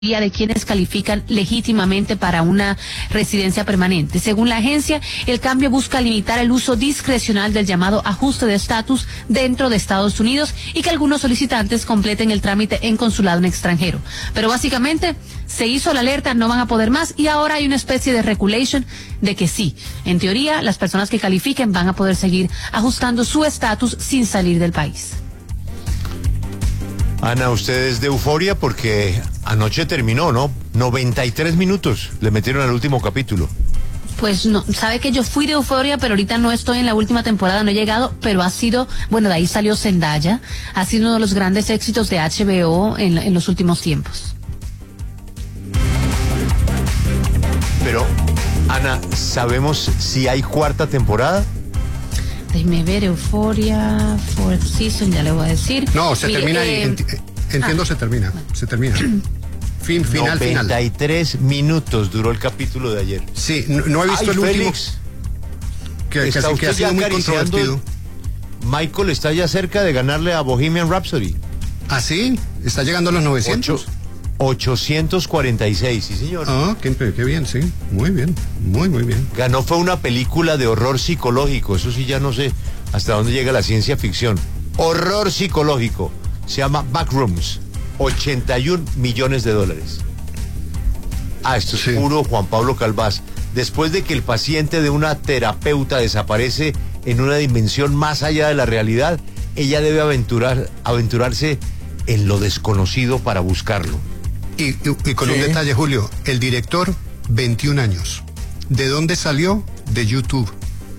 de quienes califican legítimamente para una residencia permanente. Según la agencia, el cambio busca limitar el uso discrecional del llamado ajuste de estatus dentro de Estados Unidos y que algunos solicitantes completen el trámite en consulado en extranjero. Pero básicamente se hizo la alerta, no van a poder más, y ahora hay una especie de regulation de que sí, en teoría, las personas que califiquen van a poder seguir ajustando su estatus sin salir del país. Ana, usted es de euforia porque anoche terminó, ¿no? 93 minutos le metieron al último capítulo. Pues no, sabe que yo fui de euforia, pero ahorita no estoy en la última temporada, no he llegado, pero ha sido, bueno, de ahí salió Zendaya, ha sido uno de los grandes éxitos de HBO en los últimos tiempos. Pero, Ana, ¿sabemos si hay cuarta temporada? Déjeme ver, Euforia, Fourth Season, ya le voy a decir. No, se termina ahí, entiendo, se termina. Final. 93 minutos duró el capítulo de ayer. Sí, no he visto el Félix, último. Que ha sido muy controvertido. Michael está ya cerca de ganarle a Bohemian Rhapsody. ¿Ah, sí? ¿Está llegando a los 900? 846, sí señor. Ah, qué bien, sí. Muy bien, muy bien. Ganó fue una película de horror psicológico, eso sí ya no sé hasta dónde llega la ciencia ficción. Horror psicológico, se llama Backrooms, 81 millones de dólares. Ah, esto es puro Juan Pablo Calvás. Después de que el paciente de una terapeuta desaparece en una dimensión más allá de la realidad, ella debe aventurarse en lo desconocido para buscarlo. Y con un detalle, Julio, el director, 21 años. ¿De dónde salió? De YouTube.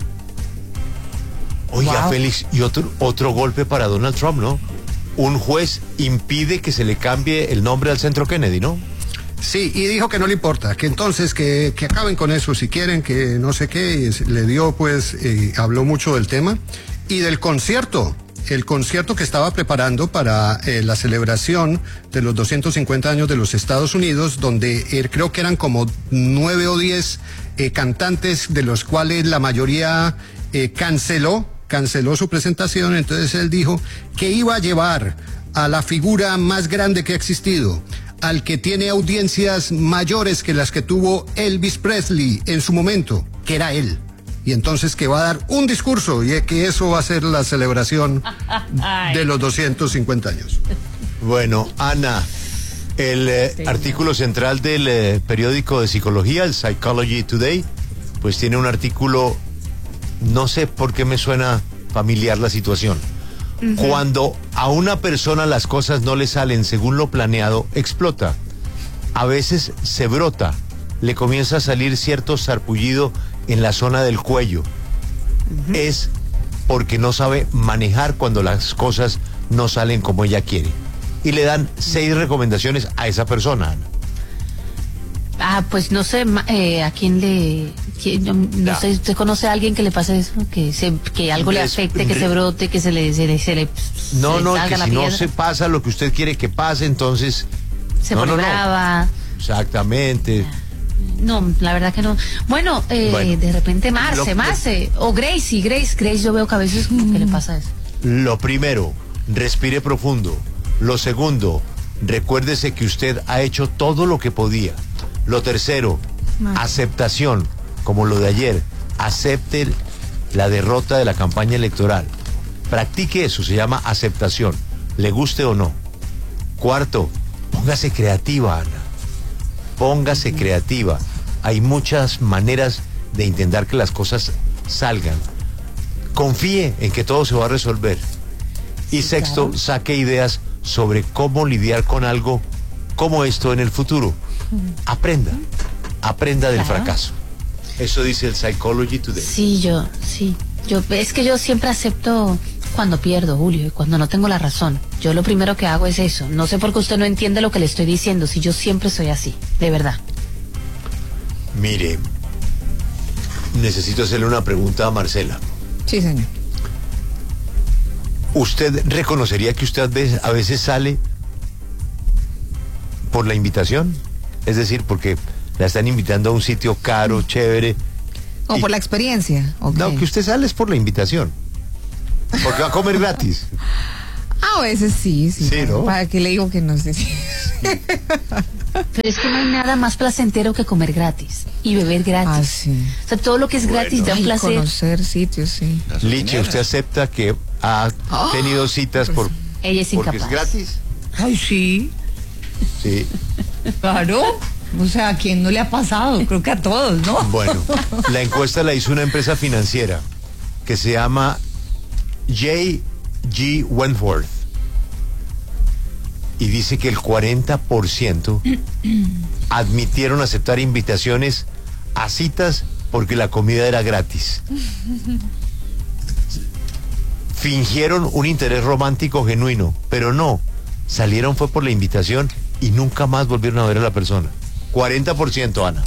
Oiga, Félix, y otro golpe para Donald Trump, ¿no? Un juez impide que se le cambie el nombre al Centro Kennedy, ¿no? Sí, y dijo que no le importa, que entonces que acaben con eso si quieren, que no sé qué, y le dio pues, habló mucho del tema y del concierto. El concierto que estaba preparando para la celebración de los 250 años de los Estados Unidos, donde creo que eran como 9 o 10 cantantes, de los cuales la mayoría canceló su presentación. Entonces él dijo que iba a llevar a la figura más grande que ha existido, al que tiene audiencias mayores que las que tuvo Elvis Presley en su momento, que era él. Y entonces que va a dar un discurso y que eso va a ser la celebración de los 250 años. Bueno, Ana, el artículo central del periódico de psicología, el Psychology Today, pues tiene un artículo, no sé por qué me suena familiar la situación. Cuando a una persona las cosas no le salen según lo planeado, explota. A veces se brota, le comienza a salir cierto sarpullido en la zona del cuello. Es porque no sabe manejar cuando las cosas no salen como ella quiere. Y le dan 6 recomendaciones a esa persona, Ana. Ah, pues no sé, ¿a quién le...? No sé, ¿usted conoce a alguien que le pase eso? Que algo le afecte, que se brote, que se le No, salga que la si piedra. no se pasa lo que usted quiere que pase, entonces... Se pone brava. Exactamente. No, la verdad que no. Bueno, de repente Marce, o Grace, yo veo que a veces ¿qué le pasa eso? Lo primero, respire profundo. Lo segundo, recuérdese que usted ha hecho todo lo que podía. Lo tercero, aceptación, como lo de ayer. Acepte la derrota de la campaña electoral. Practique eso, se llama aceptación, le guste o no. Cuarto, póngase creativa, Ana. Póngase creativa. Hay muchas maneras de intentar que las cosas salgan. Confíe en que todo se va a resolver. Y sexto, saque ideas sobre cómo lidiar con algo como esto en el futuro. Aprenda del fracaso. Eso dice el Psychology Today. Es que yo siempre acepto cuando pierdo, Julio, y cuando no tengo la razón. Yo lo primero que hago es eso. No sé por qué usted no entiende lo que le estoy diciendo, si yo siempre soy así, de verdad. Mire, necesito hacerle una pregunta a Marcela. Sí, señor. ¿Usted reconocería que usted a veces sale por la invitación? Es decir, porque la están invitando a un sitio caro, chévere. ¿O por la experiencia? Okay. No, que usted sale es por la invitación. Porque va a comer gratis. A veces sí. Sí, ¿no? ¿Para qué le digo que no sé? Pero es que no hay nada más placentero que comer gratis y beber gratis. Ah, sí. O sea, todo lo que es gratis da un Ay, placer. conocer sitios, sí. Liche, ¿usted acepta que ha tenido citas porque Ella es es incapaz. gratis? Ay, sí, Sí. claro. O sea, ¿a quién no le ha pasado? Creo que a todos, ¿no? Bueno, la encuesta la hizo una empresa financiera que se llama J.G. Wentworth y dice que el 40% admitieron aceptar invitaciones a citas porque la comida era gratis. Fingieron un interés romántico genuino, pero no, salieron fue por la invitación y nunca más volvieron a ver a la persona. 40%, Ana.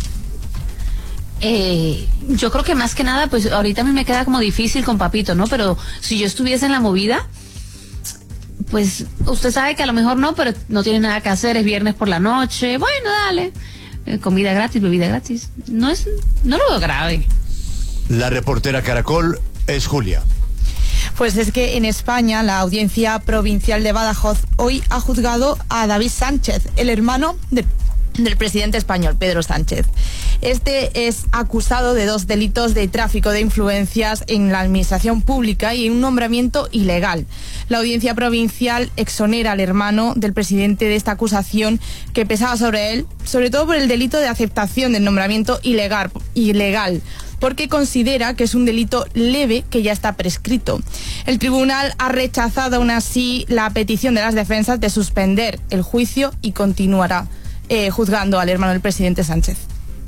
Yo creo que más que nada, pues ahorita a mí me queda como difícil con Papito, ¿no? Pero si yo estuviese en la movida, pues usted sabe que a lo mejor no, pero no tiene nada que hacer, es viernes por la noche, bueno, dale. Comida gratis, bebida gratis. No lo veo grave. La reportera Caracol es Julia. Pues es que en España la Audiencia Provincial de Badajoz hoy ha juzgado a David Sánchez, el hermano del presidente español, Pedro Sánchez. Este es acusado de 2 delitos de tráfico de influencias en la administración pública y un nombramiento ilegal. La Audiencia Provincial exonera al hermano del presidente de esta acusación que pesaba sobre él, sobre todo por el delito de aceptación del nombramiento ilegal, porque considera que es un delito leve que ya está prescrito. El tribunal ha rechazado aún así la petición de las defensas de suspender el juicio y continuará juzgando al hermano del presidente Sánchez.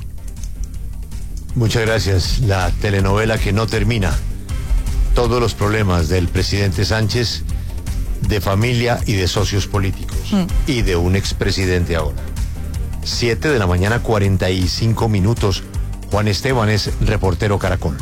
Muchas gracias. La telenovela que no termina. Todos los problemas del presidente Sánchez, de familia y de socios políticos. Y de un expresidente ahora. 7 de la mañana, 45 minutos. Juan Esteban es reportero Caracol.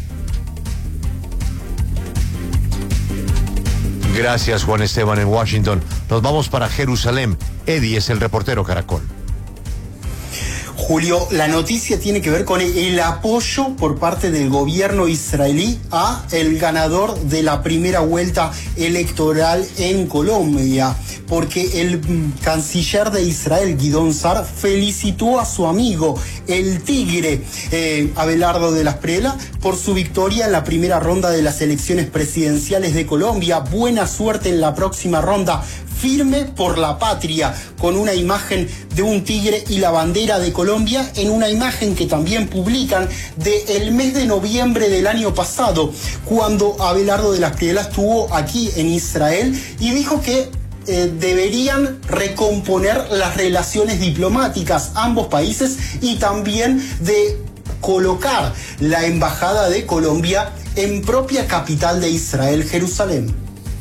Gracias, Juan Esteban en Washington. Nos vamos para Jerusalén. Eddie es el reportero Caracol. Julio, la noticia tiene que ver con el apoyo por parte del gobierno israelí a el ganador de la primera vuelta electoral en Colombia, porque el canciller de Israel, Guidón Sar, felicitó a su amigo, el Tigre, Abelardo de la Espriella, por su victoria en la primera ronda de las elecciones presidenciales de Colombia. Buena suerte en la próxima ronda. Firme por la patria, con una imagen de un tigre y la bandera de Colombia, en una imagen que también publican del mes de noviembre del año pasado, cuando Abelardo de la Espriella estuvo aquí en Israel y dijo que deberían recomponer las relaciones diplomáticas ambos países y también de colocar la embajada de Colombia en propia capital de Israel, Jerusalén.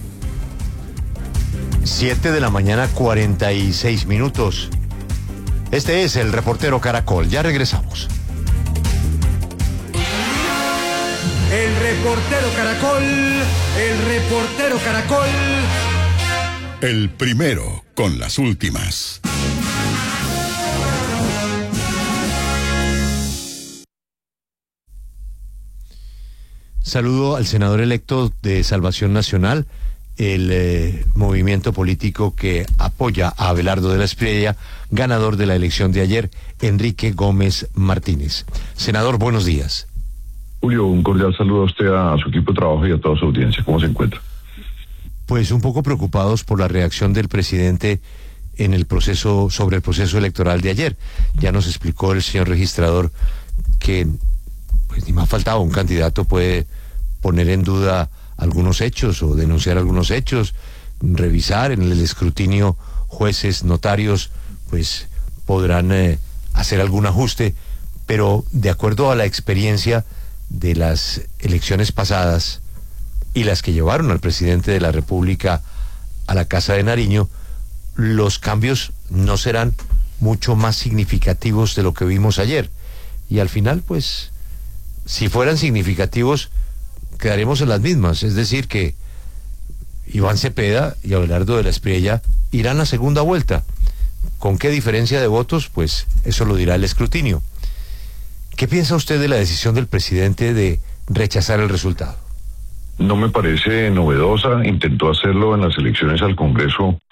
7 de la mañana, 46 minutos. Este es el reportero Caracol. Ya regresamos. El reportero Caracol, el reportero Caracol. El primero con las últimas. Saludo al senador electo de Salvación Nacional, el movimiento político que apoya a Abelardo de la Espriella, ganador de la elección de ayer, Enrique Gómez Martínez. Senador, buenos días. Julio, un cordial saludo a usted, a su equipo de trabajo y a toda su audiencia. ¿Cómo se encuentra? Pues un poco preocupados por la reacción del presidente en el proceso, sobre el proceso electoral de ayer. Ya nos explicó el señor registrador que pues ni más faltaba, un candidato puede poner en duda algunos hechos o denunciar algunos hechos, revisar en el escrutinio jueces, notarios, pues podrán hacer algún ajuste, pero de acuerdo a la experiencia de las elecciones pasadas y las que llevaron al presidente de la República a la Casa de Nariño, los cambios no serán mucho más significativos de lo que vimos ayer. Y al final, pues, si fueran significativos, quedaremos en las mismas, es decir que Iván Cepeda y Abelardo de la Espriella irán a segunda vuelta. ¿Con qué diferencia de votos? Pues eso lo dirá el escrutinio. ¿Qué piensa usted de la decisión del presidente de rechazar el resultado? No me parece novedosa, intentó hacerlo en las elecciones al Congreso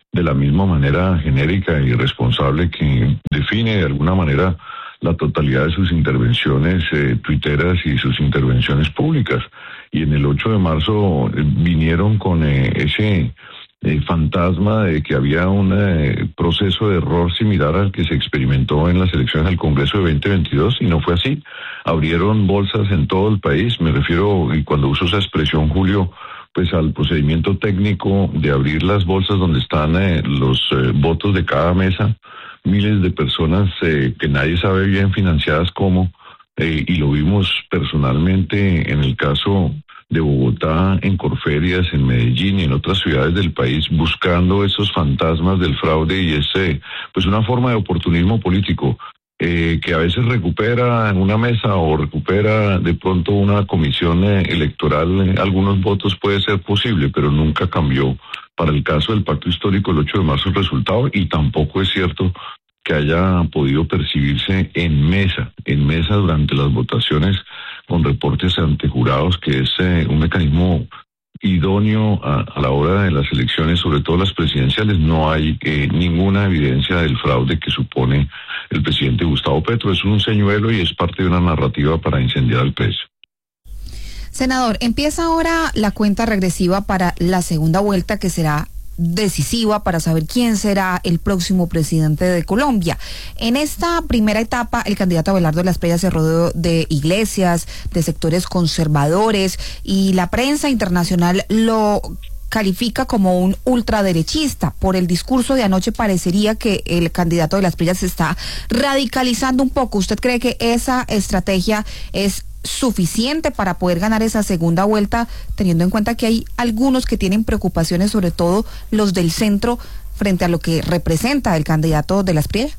de la misma manera genérica y responsable que define de alguna manera la totalidad de sus intervenciones tuiteras y sus intervenciones públicas. Y en el 8 de marzo vinieron con ese fantasma de que había un proceso de error similar al que se experimentó en las elecciones al Congreso de 2022, y no fue así. Abrieron bolsas en todo el país, me refiero, y cuando uso esa expresión, Julio, pues al procedimiento técnico de abrir las bolsas donde están los votos de cada mesa, miles de personas que nadie sabe bien financiadas cómo, y lo vimos personalmente en el caso de Bogotá, en Corferias, en Medellín y en otras ciudades del país, buscando esos fantasmas del fraude, y es pues una forma de oportunismo político que a veces recupera en una mesa o recupera de pronto una comisión electoral algunos votos, puede ser posible, pero nunca cambió para el caso del pacto histórico el 8 de marzo el resultado, y tampoco es cierto que haya podido percibirse en mesa durante las votaciones con reportes ante jurados, que es un mecanismo idóneo a la hora de las elecciones, sobre todo las presidenciales. No hay ninguna evidencia del fraude que supone el presidente Gustavo Petro. Es un señuelo y es parte de una narrativa para incendiar el país. Senador, empieza ahora la cuenta regresiva para la segunda vuelta, que será decisiva para saber quién será el próximo presidente de Colombia. En esta primera etapa, el candidato Abelardo de la Espriella se rodeó de iglesias, de sectores conservadores, y la prensa internacional lo califica como un ultraderechista. Por el discurso de anoche parecería que el candidato de la Espriella se está radicalizando un poco. ¿Usted cree que esa estrategia es suficiente para poder ganar esa segunda vuelta, teniendo en cuenta que hay algunos que tienen preocupaciones, sobre todo los del centro, frente a lo que representa el candidato de la Espriella?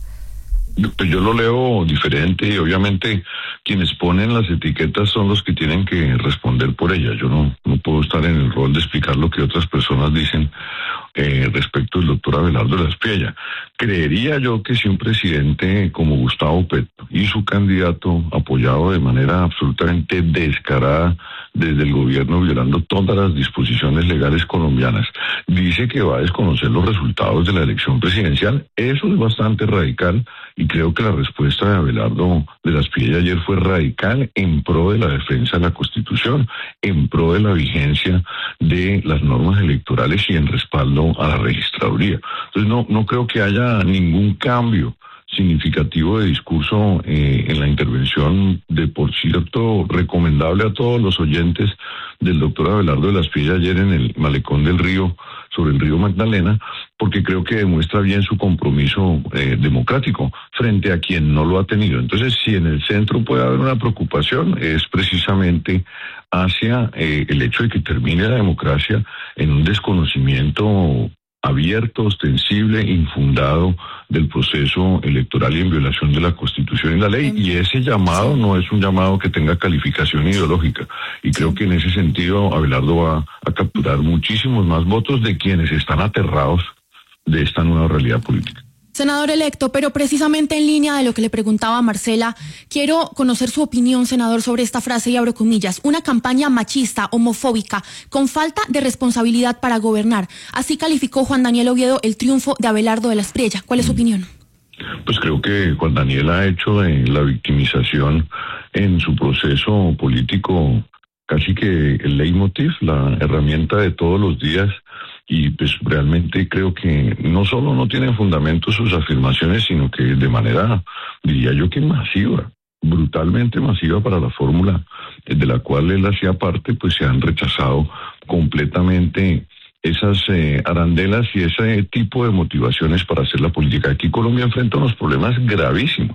Yo lo leo diferente, y obviamente quienes ponen las etiquetas son los que tienen que responder por ellas. Yo no puedo estar en el rol de explicar lo que otras personas dicen respecto del doctor Abelardo de la Espriella. Creería yo que si un presidente como Gustavo Petro y su candidato, apoyado de manera absolutamente descarada desde el gobierno, violando todas las disposiciones legales colombianas, dice que va a desconocer los resultados de la elección presidencial, eso es bastante radical, y creo que la respuesta de Abelardo de la Espriella ayer fue radical en pro de la defensa de la Constitución, en pro de la vigencia de las normas electorales y en respaldo a la registraduría. Entonces no creo que haya ningún cambio significativo de discurso en la intervención. De por cierto, recomendable a todos los oyentes del doctor Abelardo de la Espriella ayer en el Malecón del Río, sobre el río Magdalena, porque creo que demuestra bien su compromiso democrático frente a quien no lo ha tenido. Entonces, si en el centro puede haber una preocupación, es precisamente hacia el hecho de que termine la democracia en un desconocimiento abierto, ostensible, infundado del proceso electoral y en violación de la Constitución y la ley. Y ese llamado no es un llamado que tenga calificación ideológica. Y creo que en ese sentido Abelardo va a capturar muchísimos más votos de quienes están aterrados de esta nueva realidad política. Senador electo, pero precisamente en línea de lo que le preguntaba Marcela, quiero conocer su opinión, senador, sobre esta frase, y abro comillas: una campaña machista, homofóbica, con falta de responsabilidad para gobernar. Así calificó Juan Daniel Oviedo el triunfo de Abelardo de la Espriella. ¿Cuál es su opinión? Pues creo que Juan Daniel ha hecho la victimización en su proceso político casi que el leitmotiv, la herramienta de todos los días. Y pues realmente creo que no solo no tienen fundamento sus afirmaciones, sino que de manera, diría yo que masiva, brutalmente masiva para la fórmula de la cual él hacía parte, pues se han rechazado completamente esas arandelas y ese tipo de motivaciones para hacer la política. Aquí Colombia enfrenta unos problemas gravísimos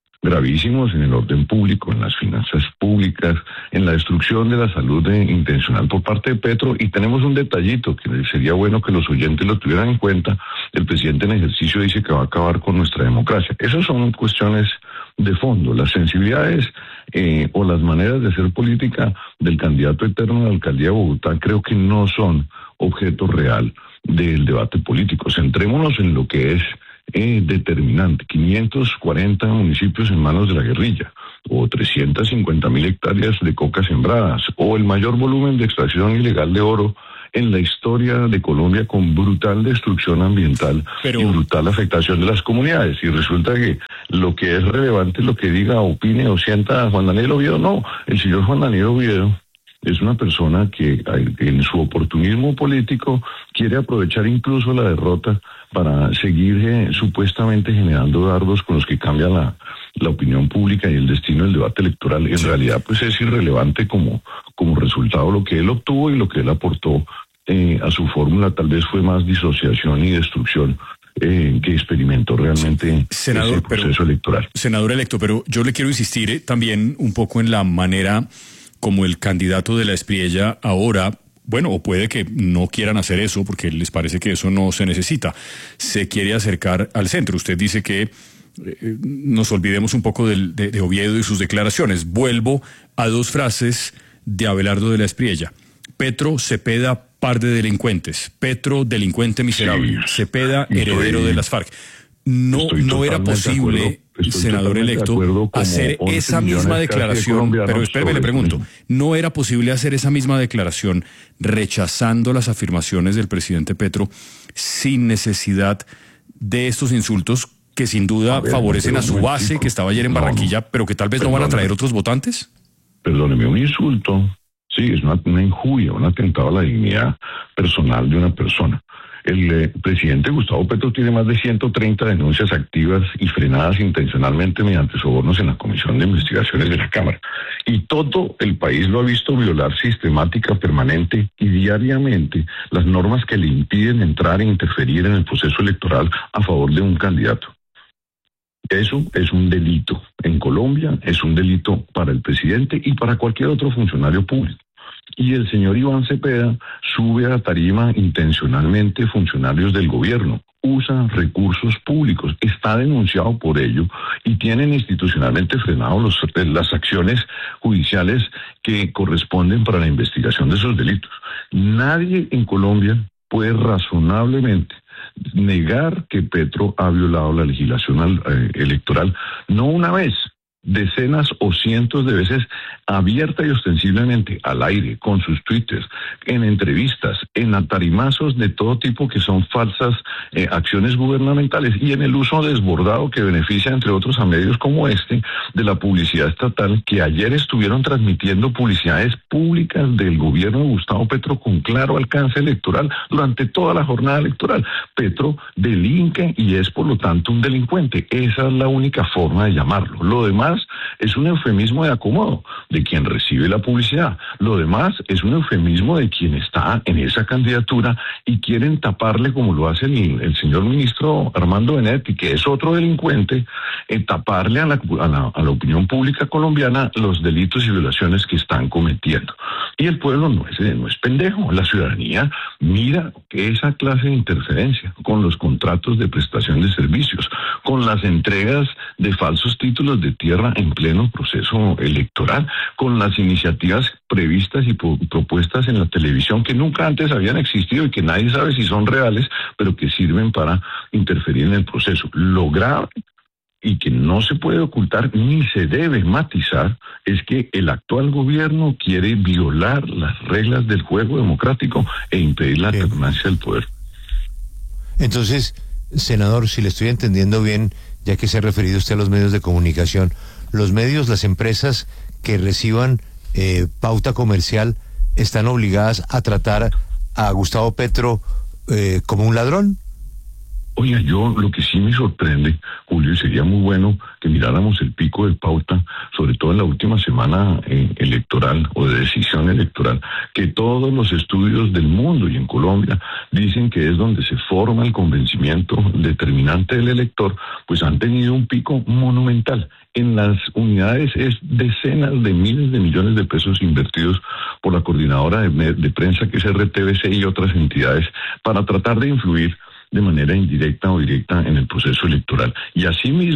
en el orden público, en las finanzas públicas, en la destrucción de la salud intencional por parte de Petro. Y tenemos un detallito que sería bueno que los oyentes lo tuvieran en cuenta. El presidente en ejercicio dice que va a acabar con nuestra democracia. Esas son cuestiones de fondo. Las sensibilidades o las maneras de hacer política del candidato eterno a la alcaldía de Bogotá creo que no son objeto real del debate político. Centrémonos en lo que es determinante: 540 municipios en manos de la guerrilla, o 350.000 hectáreas de coca sembradas, o el mayor volumen de extracción ilegal de oro en la historia de Colombia con brutal destrucción ambiental y brutal afectación de las comunidades. Y resulta que lo que es relevante, lo que diga, opine o sienta Juan Daniel Oviedo, no. El señor Juan Daniel Oviedo es una persona que en su oportunismo político quiere aprovechar incluso la derrota para seguir supuestamente generando dardos con los que cambia la opinión pública y el destino del debate electoral. En realidad, pues es irrelevante como resultado lo que él obtuvo y lo que él aportó a su fórmula. Tal vez fue más disociación y destrucción que experimentó realmente senador, ese proceso electoral. Senador electo, pero yo le quiero insistir también un poco en la manera como el candidato de la Espriella ahora, bueno, o puede que no quieran hacer eso porque les parece que eso no se necesita, se quiere acercar al centro. Usted dice que nos olvidemos un poco de Oviedo y sus declaraciones. Vuelvo a dos frases de Abelardo de la Espriella. Petro, Cepeda, par de delincuentes. Petro, delincuente miserable. Sí, Cepeda, heredero de las FARC. No era posible, senador electo, hacer esa misma declaración, pero espéreme, le pregunto, ¿no era posible hacer esa misma declaración rechazando las afirmaciones del presidente Petro sin necesidad de estos insultos que sin duda favorecen a su base, que estaba ayer en Barranquilla, pero que tal vez no van a traer otros votantes? Perdóneme, un insulto, sí, es una injuria, un atentado a la dignidad personal de una persona. El presidente Gustavo Petro tiene más de 130 denuncias activas y frenadas intencionalmente mediante sobornos en la Comisión de Investigaciones de la Cámara. Y todo el país lo ha visto violar sistemática, permanente y diariamente las normas que le impiden entrar e interferir en el proceso electoral a favor de un candidato. Eso es un delito. En Colombia es un delito para el presidente y para cualquier otro funcionario público. Y el señor Iván Cepeda sube a la tarima intencionalmente funcionarios del gobierno, usa recursos públicos, está denunciado por ello y tienen institucionalmente frenados las acciones judiciales que corresponden para la investigación de esos delitos. Nadie en Colombia puede razonablemente negar que Petro ha violado la legislación electoral, no una vez, decenas o cientos de veces, abierta y ostensiblemente al aire, con sus twitters, en entrevistas, en atarimazos de todo tipo que son falsas acciones gubernamentales y en el uso desbordado que beneficia, entre otros, a medios como este, de la publicidad estatal, que ayer estuvieron transmitiendo publicidades públicas del gobierno de Gustavo Petro con claro alcance electoral durante toda la jornada electoral. Petro delinque y es, por lo tanto, un delincuente. Esa es la única forma de llamarlo. Lo demás es un eufemismo de acomodo de quien recibe la publicidad. Lo demás es un eufemismo de quien está en esa candidatura y quieren taparle, como lo hace el señor ministro Armando Benedetti, que es otro delincuente, taparle a la opinión pública colombiana los delitos y violaciones que están cometiendo. Y el pueblo no es pendejo. La ciudadanía mira que esa clase de interferencia con los contratos de prestación de servicios, con las entregas de falsos títulos de tierra en pleno proceso electoral, con las iniciativas previstas y propuestas en la televisión que nunca antes habían existido y que nadie sabe si son reales, pero que sirven para interferir en el proceso. Lo grave y que no se puede ocultar ni se debe matizar es que el actual gobierno quiere violar las reglas del juego democrático e impedir la alternancia del poder. Entonces, senador, si le estoy entendiendo bien, ya que se ha referido usted a los medios de comunicación, los medios, las empresas que reciban pauta comercial están obligadas a tratar a Gustavo Petro como un ladrón. Oiga, yo lo que sí me sorprende, Julio, y sería muy bueno que miráramos el pico de pauta, sobre todo en la última semana electoral o de decisión electoral, que todos los estudios del mundo y en Colombia dicen que es donde se forma el convencimiento determinante del elector, pues han tenido un pico monumental. En las unidades es decenas de miles de millones de pesos invertidos por la coordinadora de prensa, que es RTBC, y otras entidades, para tratar de influir de manera indirecta o directa en el proceso electoral. Y asimismo,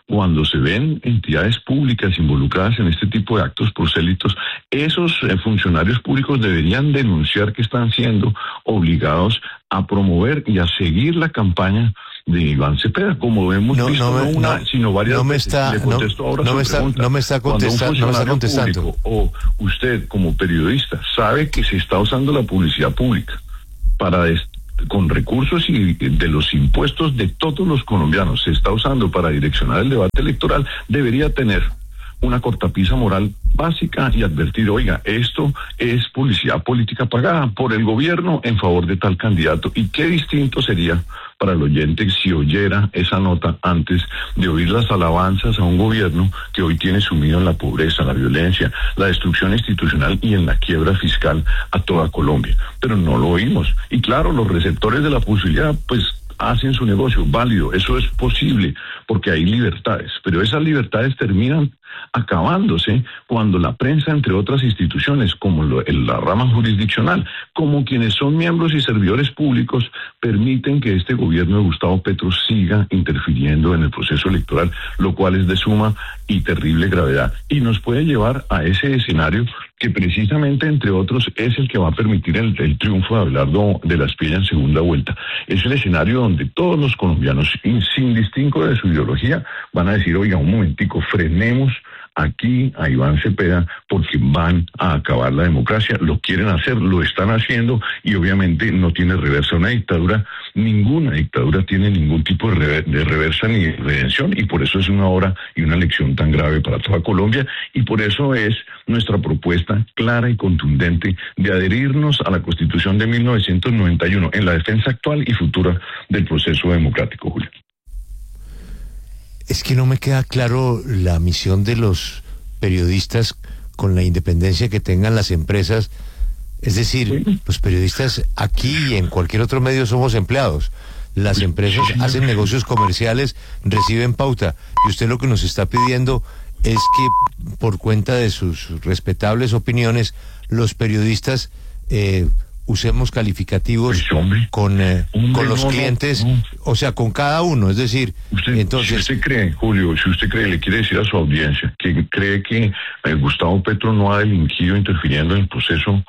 cuando se ven entidades públicas involucradas en este tipo de actos prosélitos, esos funcionarios públicos deberían denunciar que están siendo obligados a promover y a seguir la campaña de Iván Cepeda, como hemos visto sino varias veces. No me está contestando. Público, o usted como periodista sabe que se está usando la publicidad pública para con recursos y de los impuestos de todos los colombianos, se está usando para direccionar el debate electoral, debería tener una cortapisa moral básica y advertir, oiga, esto es publicidad política pagada por el gobierno en favor de tal candidato. Y qué distinto sería para el oyente si oyera esa nota antes de oír las alabanzas a un gobierno que hoy tiene sumido en la pobreza, la violencia, la destrucción institucional y en la quiebra fiscal a toda Colombia. Pero no lo oímos. Y claro, los receptores de la posibilidad, pues, hacen su negocio, válido, eso es posible, porque hay libertades, pero esas libertades terminan acabándose cuando la prensa, entre otras instituciones, como la rama jurisdiccional, como quienes son miembros y servidores públicos, permiten que este gobierno de Gustavo Petro siga interfiriendo en el proceso electoral, lo cual es de suma y terrible gravedad, y nos puede llevar a ese escenario que precisamente, entre otros, es el que va a permitir el triunfo de Abelardo de la Espriella en segunda vuelta. Es el escenario donde todos los colombianos, sin distingo de su ideología, van a decir, oiga, un momentico, frenemos aquí a Iván Cepeda porque van a acabar la democracia, lo quieren hacer, lo están haciendo y obviamente no tiene reversa. Una dictadura, ninguna dictadura tiene ningún tipo de reversa ni de redención, y por eso es una hora y una lección tan grave para toda Colombia, y por eso es nuestra propuesta clara y contundente de adherirnos a la Constitución de 1991 en la defensa actual y futura del proceso democrático, Julio. Es que no me queda claro la misión de los periodistas con la independencia que tengan las empresas. Es decir, los periodistas aquí y en cualquier otro medio somos empleados. Las empresas hacen negocios comerciales, reciben pauta. Y usted lo que nos está pidiendo es que, por cuenta de sus respetables opiniones, los periodistas usemos calificativos con los clientes, o sea, con cada uno, es decir, entonces... Si usted cree, Julio, le quiere decir a su audiencia que cree que Gustavo Petro no ha delinquido interfiriendo en el proceso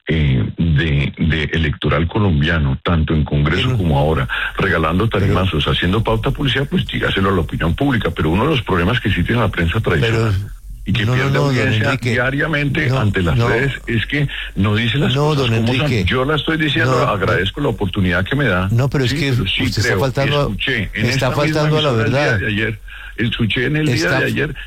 de electoral colombiano, tanto en Congreso como ahora, regalando tarimazos, haciendo pauta publicidad, pues dígaselo a la opinión pública, pero uno de los problemas que sí tiene la prensa tradicional y que pierde audiencia diariamente ante las redes es que no dice las cosas como son. Yo la estoy diciendo, agradezco la oportunidad que me da. No, pero es que usted está faltando a la verdad. Escuché en el día de ayer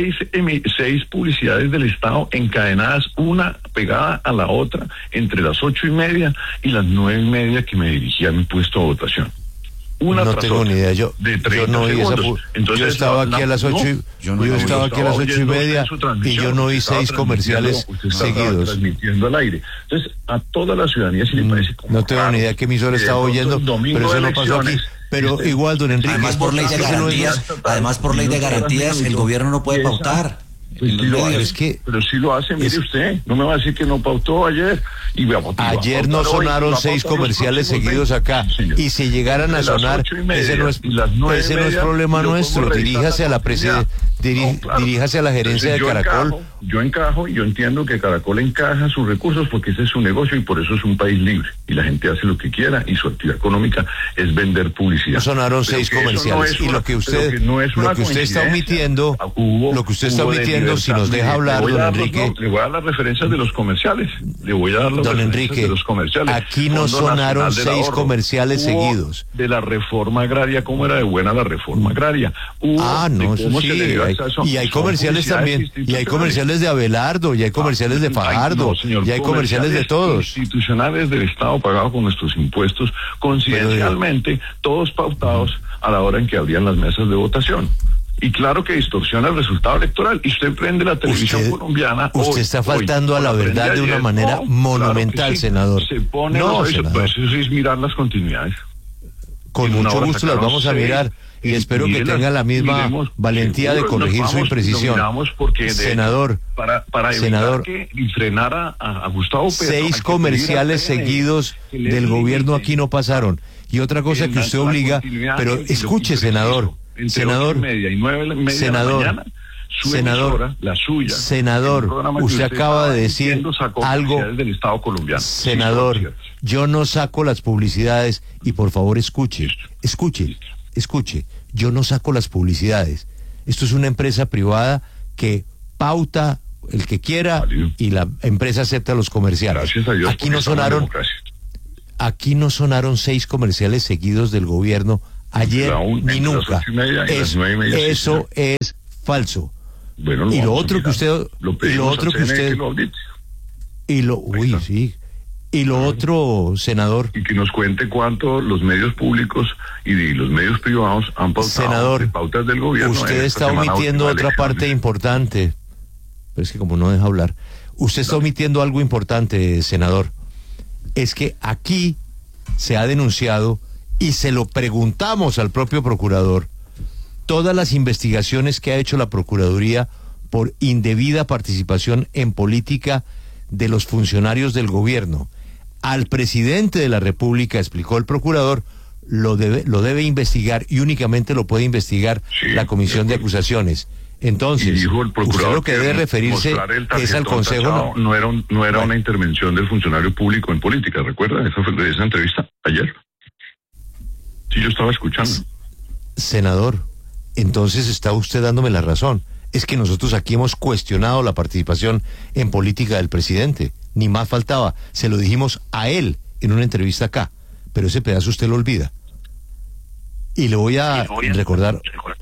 6 publicidades del Estado encadenadas, una pegada a la otra, entre las 8:30 y las 9:30 que me dirigía a mi puesto de votación. No tengo ni idea, yo no vi esa. Entonces, yo estaba aquí a las 8 a las 8:30 y yo no vi 6 comerciales seguidos. Transmitiendo al aire. Entonces, a toda la ciudadanía si le parece como no tengo ni idea qué emisora estaba oyendo, pero eso no pasó aquí. Pero igual, don Enrique, además por ley de garantías, el gobierno no puede pautar. Pues pero sí lo hace, mire usted, no me va a decir que no pautó ayer. Ayer no sonaron 6 comerciales seguidos acá, y si llegaran a sonar, ese no es problema nuestro. Diríjase a la diríjase a la gerencia de Caracol. Yo entiendo que Caracol encaja sus recursos porque ese es su negocio y por eso es un país libre y la gente hace lo que quiera y su actividad económica es vender publicidad. Sonaron 6 comerciales y lo que usted está omitiendo, si nos deja hablar, don Enrique. Le voy a dar las referencias de los comerciales. Don Enrique, aquí no sonaron 6 comerciales seguidos. De la reforma agraria, ¿cómo era de buena la reforma agraria? Eso sí. Y hay comerciales también. Y hay comerciales de Abelardo, y hay comerciales de Fajardo, y hay comerciales de todos. Institucionales del Estado pagados con nuestros impuestos, coincidencialmente, todos pautados a la hora en que abrían las mesas de votación. Y claro que distorsiona el resultado electoral. Y usted prende la televisión colombiana. Usted está faltando a la verdad de una manera monumental, senador. Se pone senador. Eso es mirar las continuidades. Con mucho gusto las vamos a mirar. Y espero que tenga la misma valentía de corregir su imprecisión. Senador, para evitar que frenara a Gustavo Petro. 6 comerciales seguidos del gobierno aquí no pasaron. Y otra cosa que usted obliga, pero escuche, senador, entre 8:30 y 9:30 de la mañana, su emisora, la suya, senador, usted acaba de decir algo del Estado colombiano. Senador, yo no saco las publicidades y por favor escuche, yo no saco las publicidades. Esto es una empresa privada que pauta el que quiera y la empresa acepta los comerciales. Gracias a Dios. Aquí no sonaron 6 comerciales seguidos del gobierno ayer ni nunca. Eso es falso. Bueno, y lo otro que usted y lo otro, senador, y que nos cuente cuánto los medios públicos y los medios privados han pautado, senador, pautas del gobierno. Usted está omitiendo otra parte importante, pero es que como no deja hablar, usted está omitiendo algo importante, senador. Es que aquí se ha denunciado y se lo preguntamos al propio procurador, todas las investigaciones que ha hecho la Procuraduría por indebida participación en política de los funcionarios del gobierno. Al presidente de la República, explicó el procurador, lo debe investigar y únicamente lo puede investigar la Comisión de Acusaciones. Entonces, dijo el procurador, usted lo que debe referirse es al Consejo. No era una intervención del funcionario público en política, ¿recuerda esa entrevista ayer? Sí, yo estaba escuchando. Senador, entonces está usted dándome la razón. Es que nosotros aquí hemos cuestionado la participación en política del presidente. Ni más faltaba. Se lo dijimos a él en una entrevista acá. Pero ese pedazo usted lo olvida. Y le voy a recordar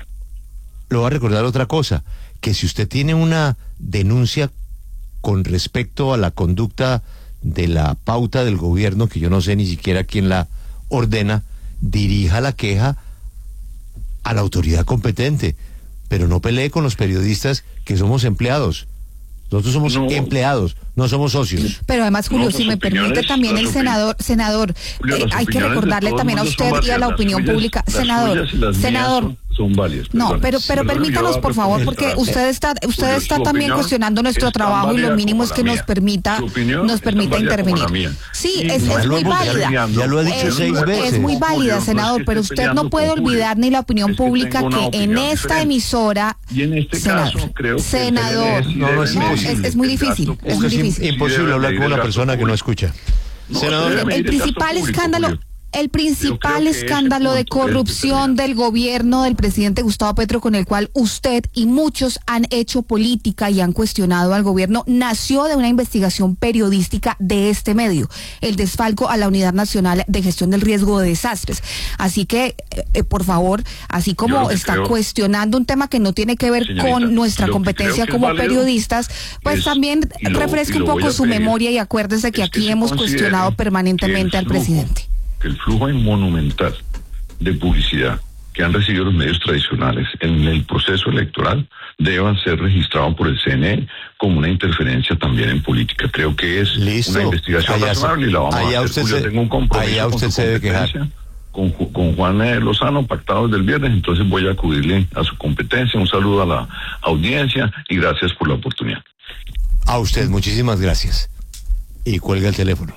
otra cosa. Que si usted tiene una denuncia con respecto a la conducta de la pauta del gobierno, que yo no sé ni siquiera quién la ordena, dirija la queja a la autoridad competente. Pero no pelee con los periodistas que somos empleados. Nosotros somos empleados, no somos socios. Pero además, Julio, si me permite también el senador, Julio, hay que recordarle también a usted y a la opinión pública, senador, son válidas. No, pero permítanos, por favor, porque usted está también cuestionando nuestro trabajo y lo mínimo es que nos permita intervenir. Sí, es muy válida. Ya lo ha dicho 6 veces. Es muy válida, senador, pero usted no puede olvidar ni la opinión pública que en esta emisora, y en este caso, creo que senador, es muy difícil. Es muy difícil. Imposible hablar con una persona que no escucha. Senador, el principal escándalo. El principal escándalo de corrupción del gobierno del presidente Gustavo Petro, con el cual usted y muchos han hecho política y han cuestionado al gobierno, nació de una investigación periodística de este medio, el desfalco a la Unidad Nacional de Gestión del Riesgo de Desastres. Así que, por favor, así como está cuestionando un tema que no tiene que ver con nuestra competencia como periodistas, pues también refresque un poco su memoria y acuérdese que aquí hemos cuestionado permanentemente al presidente. Que el flujo monumental de publicidad que han recibido los medios tradicionales en el proceso electoral deban ser registrados por el CNE como una interferencia también en política. Creo que es una investigación razonable y la vamos a hacer. Julio, tengo un compromiso usted se debe quejar con Juan Lozano pactado desde el viernes, entonces voy a acudirle a su competencia. Un saludo a la audiencia y gracias por la oportunidad. A usted, muchísimas gracias. Y cuelga el teléfono.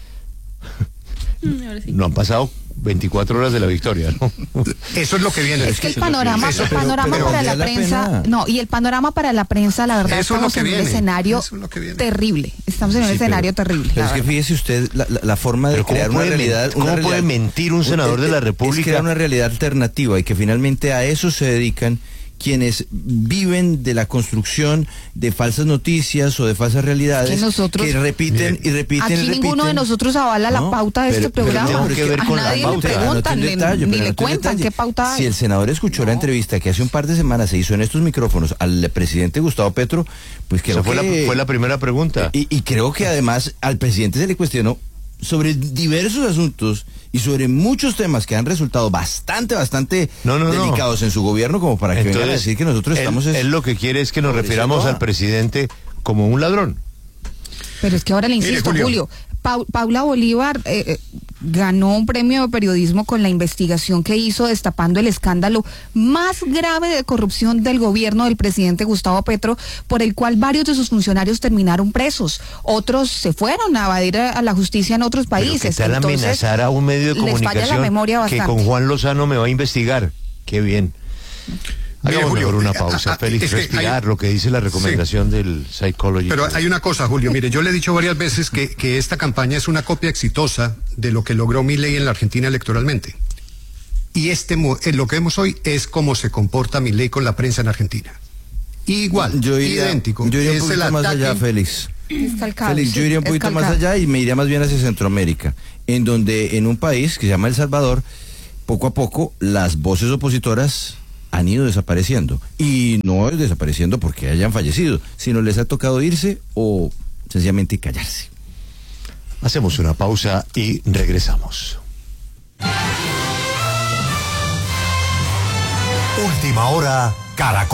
No han pasado 24 horas de la victoria, ¿no? Eso es lo que viene. Es que el panorama para la prensa, y el panorama para la prensa, la verdad, estamos en un escenario terrible. Estamos en un escenario terrible. Pero es que fíjese usted la forma de crear una realidad. ¿Cómo puede mentir un senador de la República? Es crear una realidad alternativa y que finalmente a eso se dedican quienes viven de la construcción de falsas noticias o de falsas realidades que repiten y repiten. Aquí ninguno de nosotros avala la pauta de este programa. A nadie le preguntan ni le cuentan qué pauta hay. Si el senador escuchó la entrevista que hace un par de semanas se hizo en estos micrófonos al presidente Gustavo Petro, pues que fue la primera pregunta. Y creo que además al presidente se le cuestionó sobre diversos asuntos y sobre muchos temas que han resultado bastante delicados en su gobierno, como para que vengan a decir que nosotros estamos... Él lo que quiere es que nos refiramos al presidente como un ladrón. Pero es que ahora le insisto, Julio, Paula Bolívar ganó un premio de periodismo con la investigación que hizo destapando el escándalo más grave de corrupción del gobierno del presidente Gustavo Petro, por el cual varios de sus funcionarios terminaron presos. Otros se fueron a evadir a la justicia en otros países. Pero ¿qué tal amenazar a un medio de comunicación que con Juan Lozano me va a investigar? Qué bien. Hagamos mejor una pausa, Félix, respirar lo que dice la recomendación del Psychology. Pero hay una cosa, Julio, mire, yo le he dicho varias veces que esta campaña es una copia exitosa de lo que logró Milei en la Argentina electoralmente. Y lo que vemos hoy es cómo se comporta Milei con la prensa en Argentina. Igual, idéntico. Yo iría un poquito más allá, Félix. Félix, yo iría un poquito más allá y me iría más bien hacia Centroamérica, en donde en un país que se llama El Salvador, poco a poco las voces opositoras han ido desapareciendo. Y no es desapareciendo porque hayan fallecido, sino les ha tocado irse o sencillamente callarse. Hacemos una pausa y regresamos. Última hora, Caracol.